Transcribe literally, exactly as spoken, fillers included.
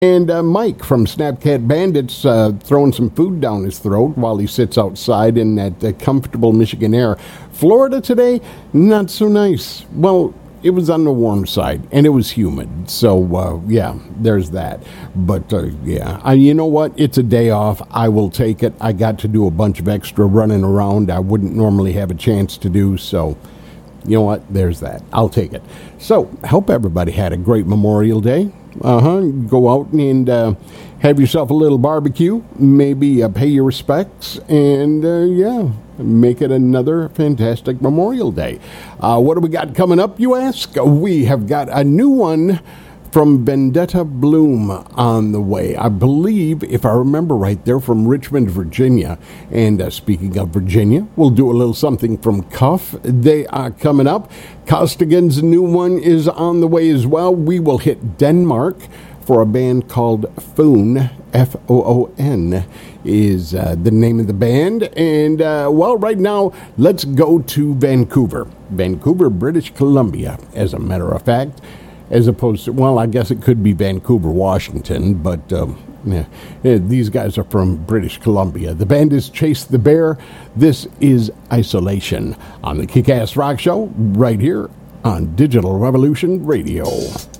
And uh, Mike from Snapcat Bandits uh, throwing some food down his throat while he sits outside in that uh, comfortable Michigan air. Florida today, not so nice. Well, it was on the warm side, and it was humid. So, uh, yeah, there's that. But, uh, yeah, I, you know what? It's a day off. I will take it. I got to do a bunch of extra running around I wouldn't normally have a chance to do, so... You know what? There's that. I'll take it. So, hope everybody had a great Memorial Day. Uh-huh. Go out and uh, have yourself a little barbecue. Maybe uh, pay your respects. And, uh, yeah, make it another fantastic Memorial Day. Uh, what do we got coming up, you ask? We have got a new one from Vendetta Bloom on the way. I believe, if I remember right, they're from Richmond, Virginia. And uh, speaking of Virginia, we'll do a little something from Cuff. They are coming up. Costigan's new one is on the way as well. We will hit Denmark for a band called Foon, F O O N is uh, the name of the band. And, uh, well, right now, let's go to Vancouver. Vancouver, British Columbia, as a matter of fact. As opposed to, well, I guess it could be Vancouver, Washington, but um, yeah, yeah, these guys are from British Columbia. The band is Chase the Bear. This is Isolation on the Kick-Ass Rock Show right here on Digital Revolution Radio.